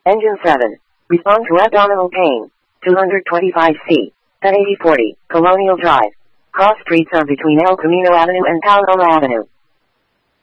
Engine 7. Respond to abdominal pain. 225C. at 8040, Colonial Drive. Cross streets are between El Camino Avenue and Paloma Avenue.